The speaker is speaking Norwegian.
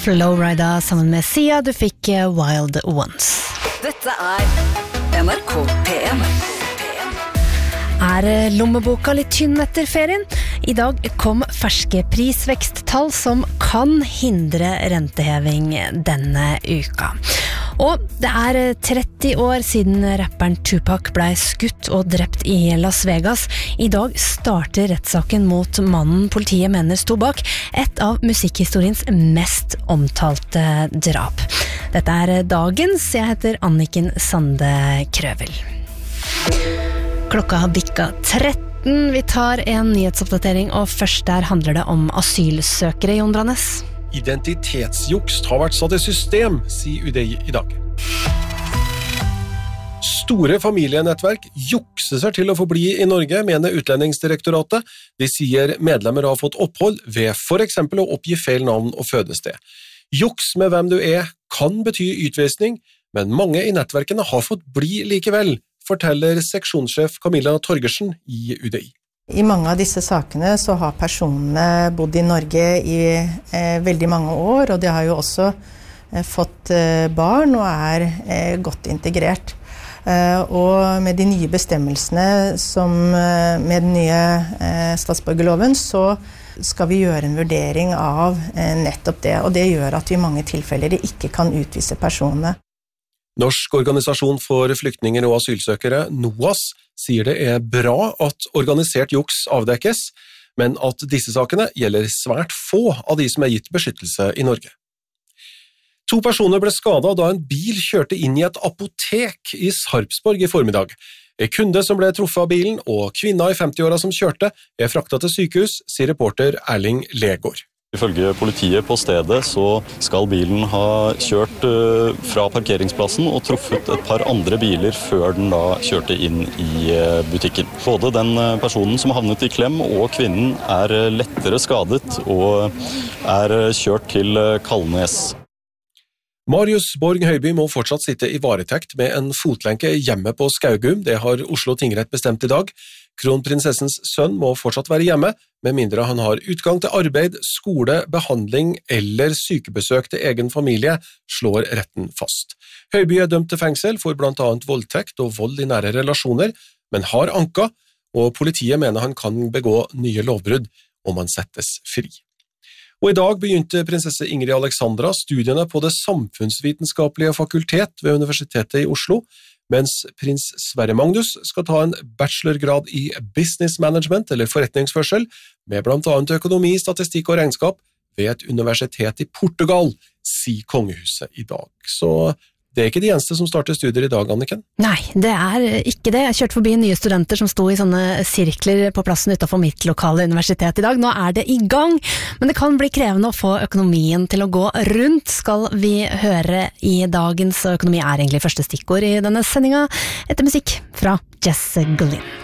Flowrider sammen med Sia, du fikk Wild Ones. Dette NRK PM. Lommeboka litt tynn etter ferien? I dag kom ferske prisveksttall som kan hindre renteheving denne uka. Og det 30 år siden rapperen Tupac ble skutt og drept i Las Vegas. I dag starter rettssaken mot mannen politiet mener sto bak et av musikkhistoriens mest omtalte drap. Dette dagens. Jeg heter Anniken Sande Krøvel. Klokka har bikka 13. Vi tar en nyhetsoppdatering, og først der handler det om asylsøkere, Jon Brannes. Identitetsjuks har vært satt i system, sier UDI i dag. Store familienettverk jukser seg til å få bli i Norge, mener Utlendingsdirektoratet. De sier medlemmer har fått opphold ved for eksempel å oppgi feil navn og fødested. Juks med hvem du kan bety utvisning, men mange i nettverkene har fått bli likevel, forteller seksjonssjef Camilla Torgersen i UDI. I mange av disse sakene så har personene bodd i Norge i veldig mange år, og de har jo også fått barn og godt integrert. Og med de nye bestemmelsene som med den nye statsborgerloven så skal vi gjøre en vurdering av nettopp det, og det gjør at vi i mange tilfeller ikke kan utvise personene. Norsk organisasjon for flyktninger og asylsøkere, NOAS, sier det bra at organisert juks avdekkes, men at disse sakene gjelder svært få av de som gitt beskyttelse i Norge. 2 personer ble skadet da en bil kjørte inn i et apotek i Sarpsborg i formiddag. En kunde som ble truffet av bilen, og kvinna i 50-åra som kjørte, fraktet til sykehus, sier reporter Erling Legård. Ifølge politiet på stedet så skal bilen ha kjørt fra parkeringsplassen og truffet et par andre biler før den da kjørte inn i butikken. Både den personen som havnet i klem og kvinnen lettere skadet og kjørt til Kalnes. Marius Borg Høiby må fortsatt sitte i varetekt med en fotlenke hjemme på Skaugum. Det har Oslo tingrett bestemt i dag. Kronprinsessens sønn må fortsatt være hjemme, med mindre han har utgang til arbeid, skole, behandling eller sykebesøk til egen familie, slår retten fast. Høiby dømt til fengsel for blant annet voldtekt og vold i nære relasjoner, men har anka, og politiet mener han kan begå nye lovbrudd om han settes fri. Og i dag begynte prinsesse Ingrid Alexandra studiene på det samfunnsvitenskapelige fakultet ved Universitetet i Oslo, mens prins Sverre Magnus skal ta en bachelorgrad i business management eller forretningsførsel, med blant annet økonomi, statistikk og regnskap ved et universitet i Portugal, sier kongehuset i dag. Så det ikke de eneste som starter studier i dag, Anniken? Nei, det ikke det. Jeg kjørte forbi nye studenter som sto i sånne sirkler på plassen utenfor mitt lokale universitet i dag. Nå det i gang, men det kan bli krevende å få økonomien til å gå rundt, skal vi høre i dagens. Økonomi egentlig første stikkord i denne sendinga, etter musikk fra Jess Glynn.